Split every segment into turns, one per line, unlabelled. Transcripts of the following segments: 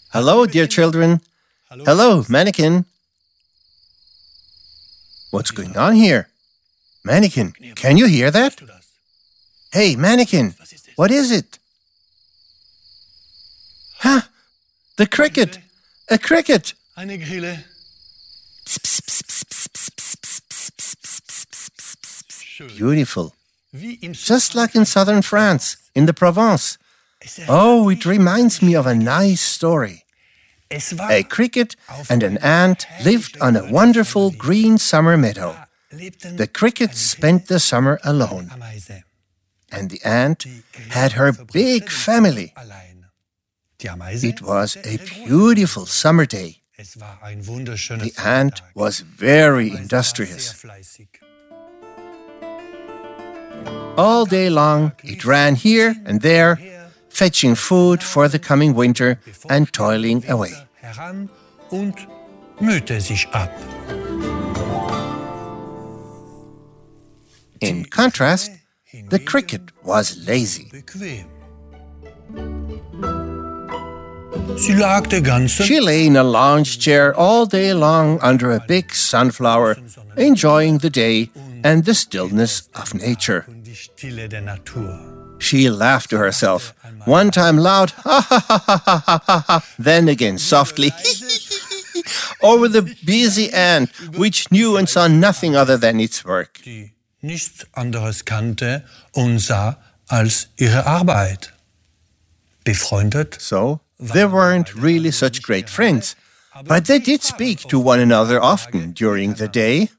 Hello, dear children. Hello, Mannequin. What's going on here? Mannequin, can you hear that? Hey, Mannequin, what is it? Huh? The cricket! A cricket!
Eine Grille.
Beautiful. Just like in southern France, in the Provence. Oh, it reminds me of a nice story. A cricket and an ant lived on a wonderful green summer meadow. The cricket spent the summer alone, and the ant had her big family. It was a beautiful summer day. The ant was very industrious. All day long, it ran here and there, fetching food for the coming winter and toiling away.
Und mühte sich ab.
In contrast, the cricket was lazy.
Bequem. Sie lag der ganze
She lay in a lounge chair all day long under a big sunflower, enjoying the day and the stillness of nature.
und die Stille der Natur.
She laughed to herself, one time loud, ha ha ha ha ha ha ha, then again softly, over the busy ant, which knew and saw nothing other than its work.
Die nichts anderes kannte und sah als ihre Arbeit. Befreundet
So, they weren't really such great friends, but they did speak to one another often during the day.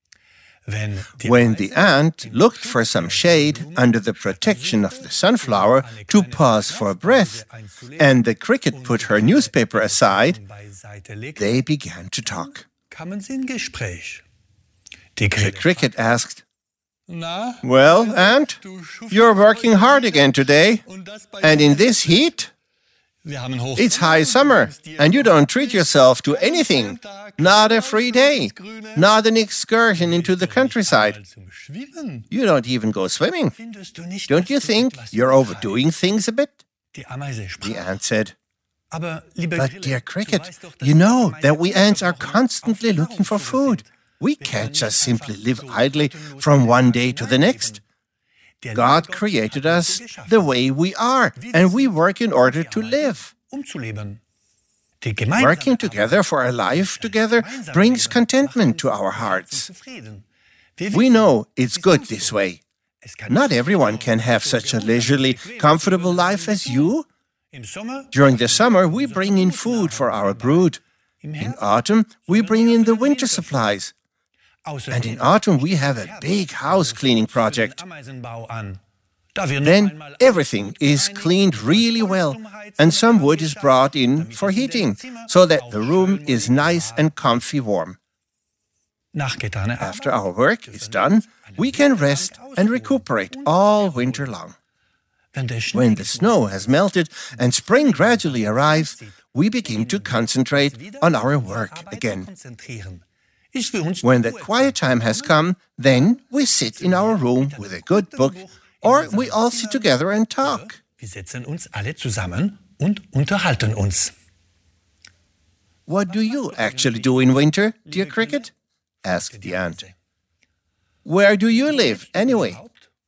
When the ant looked for some shade under the protection of the sunflower to pause for breath, and the cricket put her newspaper aside, they began to talk.
kamen sie in Gespräch. Die
The cricket asked,
Na,
"Well, ant, you're working hard again today, and in this heat?
wir haben Hoch
It's high summer, and you don't treat yourself to anything. Not a free day, not an excursion into the countryside.
zum Schwimmen.
You don't even go swimming.
Findest du nicht,
Don't you
dass du
think
etwas
you're
übertreibst?
overdoing things a bit?"
Die Ameise
The
sprach.
ant said,
Aber, liebe
"But
Grille,
dear
du
cricket,
weißt doch, dass
you
die
know
Ameisen
that we ants are
Wochen auf
constantly
die
looking for
Nahrungssuche
food.
sind.
We can't just simply live idly from one day to the next. God created us the way we are, and we work in order to live.
Umzuleben. Die gemeinsame
Working together for a life together brings contentment to our hearts.
Zufrieden.
We know it's good this way. Not everyone can have such a leisurely, comfortable life as you.
Im Sommer
During the summer, we bring in food for our brood. In autumn, we bring in the winter supplies. And in autumn, we have a big house cleaning project.
Ameisenbau an. Da wir noch
Then
einmal
everything is cleaned really well, and some wood is brought in for heating, so that the room is nice and comfy warm.
nachgetane Arbeit
After our work is done, we can rest and recuperate all winter long.
Wenn der Schnee
When the snow has melted and spring gradually arrives, we begin to concentrate on our work again.
konzentrieren. Ist für uns
When the quiet time has come, then we sit in our room with a good book, or we all sit together and talk.
Wir setzen uns alle zusammen und unterhalten uns.
What do you actually do in winter, dear cricket? Asked the ant. Where do you live, anyway?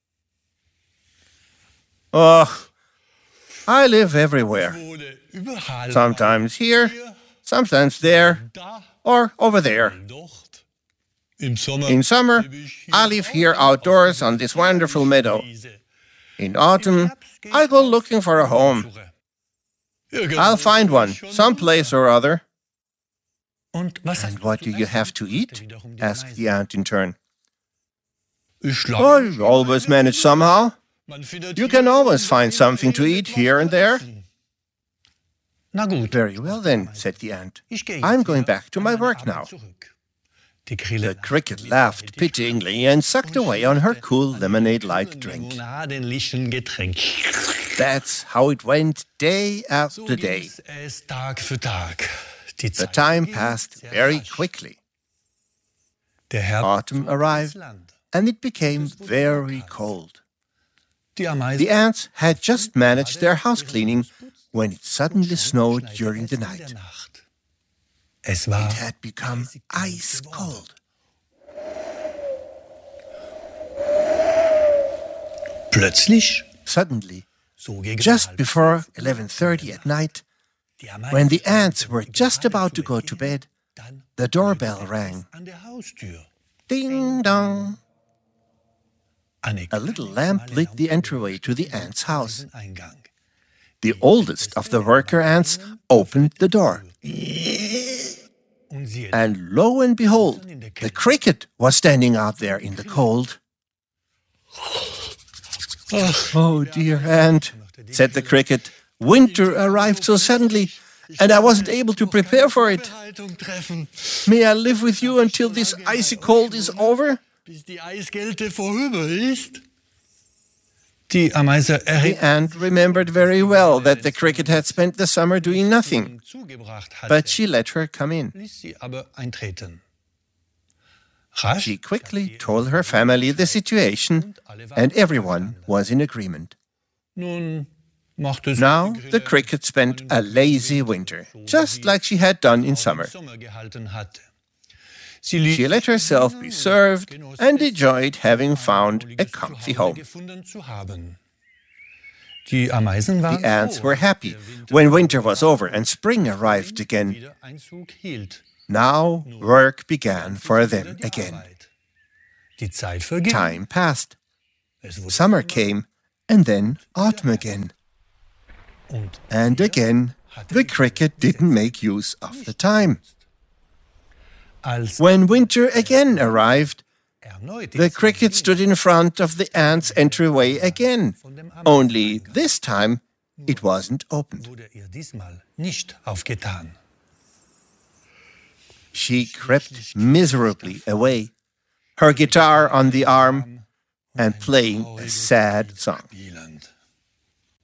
Oh, I live everywhere.
Überall.
Sometimes here, sometimes there,
Da,
or over there.
dort. Im Sommer.
In summer, I live here outdoors on this wonderful meadow. In autumn, I go looking for a home. I'll find one, someplace or other.
Und was
And what do you have to eat? Asked the ant in turn.
Ich
Oh, you always manage somehow. You can always find something to eat here and there.
Na gut.
Very well then, said the ant.
Ich gehe
I'm
jetzt
going
wieder
back to
an
my
meine
work
Arbeit
now.
zurück. Die Grille
The cricket laughed pityingly and sucked away on her cool lemonade-like drink.
limonadenlichen Getränk.
That's how it went day after day.
Ging es Tag für Tag. Die
The
Zeit
time
ging
passed
sehr
very
rasch.
quickly.
Der Herbst
Autumn
zog
arrived,
ins Land.
and it became very cold.
Die Ameisen
The ants had just managed their house cleaning when it suddenly snowed during the night. It had become ice cold. Suddenly, just before 11:30 at night, when the ants were just about to go to bed, the doorbell rang. Ding dong! A little lamp lit the entryway to the ants' house. The oldest of the worker ants opened the door. And lo and behold, the cricket was standing out there in the cold. "Oh, dear ant," said the cricket. "Winter arrived so suddenly, and I wasn't able to prepare for it. May I live with you until this icy cold is over?" The ant remembered very well that the cricket had spent the summer doing nothing, but she let her come in. She quickly told her family the situation, and everyone was in agreement. Now the cricket spent a lazy winter, just like she had done in summer. She let herself be served and enjoyed having found a comfy home. The ants were happy when winter was over and spring arrived again. Now work began for them again. Time passed. Summer came, and then autumn again. And again, the cricket didn't make use of the time. When winter again arrived, the cricket stood in front of the ants' entryway again, only this time it wasn't opened. She crept miserably away, her guitar on the arm, and playing a sad song.